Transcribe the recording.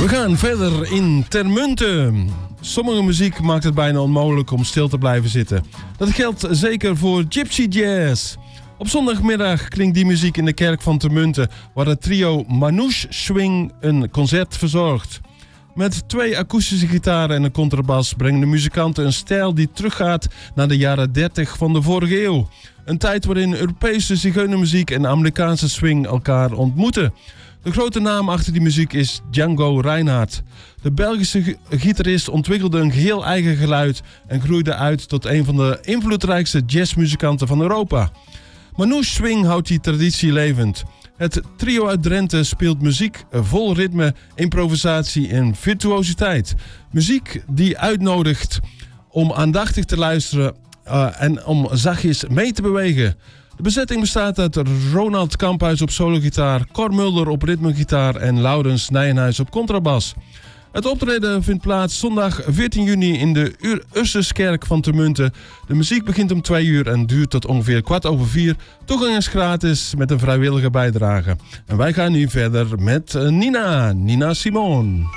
We gaan verder in Termunten. Sommige muziek maakt het bijna onmogelijk om stil te blijven zitten. Dat geldt zeker voor Gypsy Jazz. Op zondagmiddag klinkt die muziek in de kerk van Termunten, waar het trio Manouche Swing een concert verzorgt. Met 2 akoestische gitaren en een contrabas brengen de muzikanten een stijl die teruggaat naar de jaren 30 van de vorige eeuw. Een tijd waarin Europese zigeunermuziek en Amerikaanse swing elkaar ontmoeten. De grote naam achter die muziek is Django Reinhardt. De Belgische gitarist ontwikkelde een geheel eigen geluid en groeide uit tot een van de invloedrijkste jazzmuzikanten van Europa. Manouche Swing houdt die traditie levend. Het trio uit Drenthe speelt muziek vol ritme, improvisatie en virtuositeit. Muziek die uitnodigt om aandachtig te luisteren en om zachtjes mee te bewegen. De bezetting bestaat uit Ronald Kamphuis op sologitaar, Cor Mulder op ritmegitaar en Laurens Nijenhuis op contrabas. Het optreden vindt plaats zondag 14 juni in de Usserskerk van Termunten. De muziek begint om 2 uur en duurt tot ongeveer 4:15. Toegang is gratis met een vrijwillige bijdrage. En wij gaan nu verder met Nina Simone.